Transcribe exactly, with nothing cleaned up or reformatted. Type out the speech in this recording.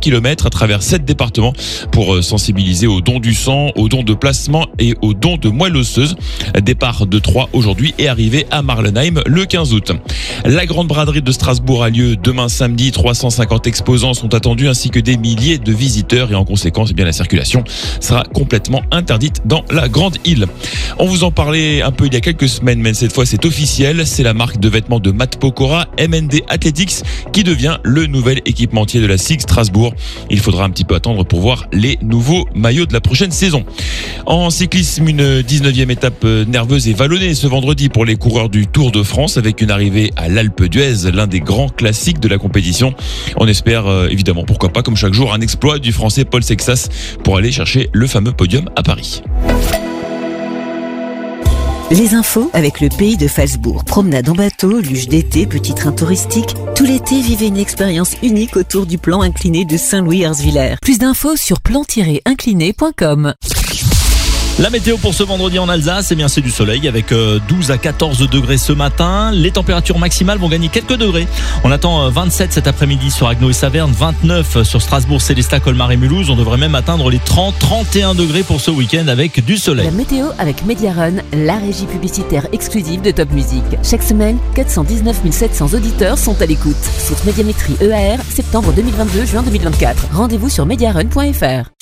kilomètres à travers sept départements pour sensibiliser aux dons du sang, aux dons de plasma et aux dons de moelle osseuse. Départ de Troyes aujourd'hui et arrivée à Marlenheim le quinze août. La grande braderie de Strasbourg a lieu demain samedi. trois cent cinquante exposants sont attendus ainsi que des milliers de visiteurs et en conséquence, eh bien, la circulation sera complètement interdite dans la grande île. On vous en parlait un peu il y a quelques semaines, mais cette fois c'est officiel. C'est la marque de vêtements de Matt Pokora, M N D Athletics, qui devient le nouvel équipementier de la S I G Strasbourg. Il faudra un petit peu attendre pour voir les nouveaux maillots de la prochaine saison. En cyclisme, une dix-neuvième étape nerveuse et vallonnée ce vendredi pour les coureurs du Tour de France avec une arrivée à l'Alpe d'Huez, l'un des grands classiques de la compétition. On espère euh, évidemment, pourquoi pas, comme chaque jour, un exploit du Français Paul Sexas pour aller chercher le fameux podium à Paris. Les infos avec le pays de Falsbourg. Promenade en bateau, luge d'été, petit train touristique. Tout l'été, vivez une expérience unique autour du plan incliné de Saint-Louis-Herzviller. Plus d'infos sur plan tiret incliné point com. La météo pour ce vendredi en Alsace, eh bien c'est du soleil avec douze à quatorze degrés ce matin. Les températures maximales vont gagner quelques degrés. On attend vingt-sept cet après-midi sur Agno et Saverne, vingt-neuf sur Strasbourg, Célestat, Colmar et Mulhouse. On devrait même atteindre les trente à trente et un degrés pour ce week-end avec du soleil. La météo avec Mediarun, la régie publicitaire exclusive de Top Music. Chaque semaine, quatre cent dix-neuf mille sept cents auditeurs sont à l'écoute. Source Médiamétrie E A R, septembre deux mille vingt-deux, juin deux mille vingt-quatre. Rendez-vous sur mediarun point f r.